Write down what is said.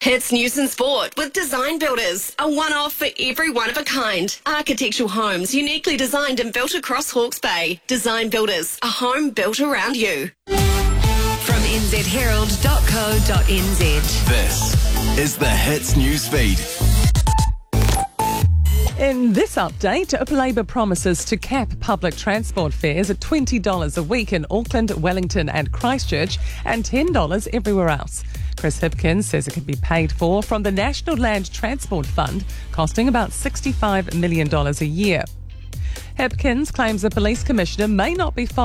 Hits news and sport with Design Builders, a one-off for every one of a kind. Architectural homes uniquely designed and built across Hawke's Bay. Design Builders, a home built around you. From nzherald.co.nz. This is the Hits News Feed. In this update, Labour promises to cap public transport fares at $20 a week in Auckland, Wellington and Christchurch and $10 everywhere else. Chris Hipkins says it can be paid for from the National Land Transport Fund, costing about $65 million a year. Hipkins claims the police commissioner may not be following